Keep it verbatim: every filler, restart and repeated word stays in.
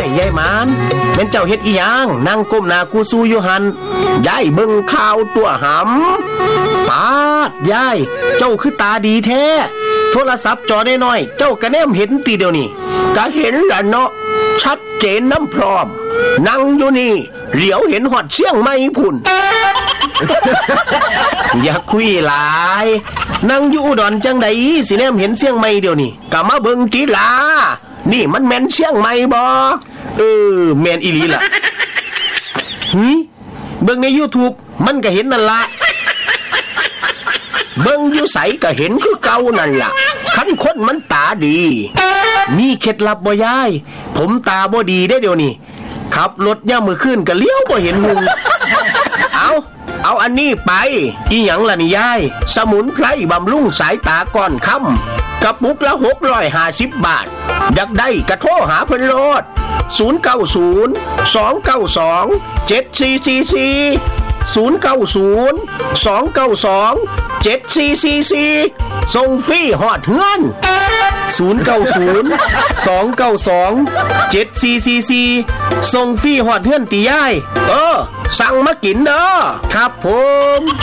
ยยายหมานแม่นเจ้าเฮ็ดอีหยังนั่งก้มหน้ากูสู้อยู่หันยายเบิ่งข่าวตัวหำปาดยายเจ้าคือตาดีแท้โทรศัพท์จอน้อยๆเจ้าก็แนมเห็นตีเดียวนี่ก็เห็นล่ะเนาะชัดเจนน้ำพร้อมนั่งอยู่นี่เหลียวเห็นหอดเชียงใหม่พุ่น อย่าคุยหลายนั่งอยู่อุดรจังใดสิแนมเห็นเชียงใหม่เดียวนี่ก็มาเบิ่งติล่ะนี่มันแม่นเชียงใหม่บ่เออแม่นอีหลีล่ะหึเบิ่งใน YouTube มันก็เห็นนั่นล่ะเบิ่งอยู่ไสก็เห็นคือเก่านั่นล่ะคันคนมันตาดีมีเคล็ดลับบ่ยายผมตาบ่ดีได้เดี๋ยวนี้ขับรถย่ามมื้อคืนก็เลี้ยวบ่เห็นหุงเอาเอาอันนี้ไปอีหยังล่ะนี่ยายสมุนไพรบำรุงสายตาก่อนค่ำกระปุกละหกร้อยห้าสิบบาทอยากได้ก็โทรหาเพิ่นโลดศูนย์ เก้า ศูนย์ สอง เก้า สอง เจ็ด สี่ สี่ สี่ ศูนย์ เก้า ศูนย์ สอง เก้า สอง เจ็ด สี่ สี่ สี่ส่งฟรีฮอดเฮือนศูนย์ เก้า ศูนย์ สอง เก้า สอง เจ็ด สี่ สี่ สี่ส่งฟรีฮอดเฮือนติยายเออสั่งมากินเด้อครับผม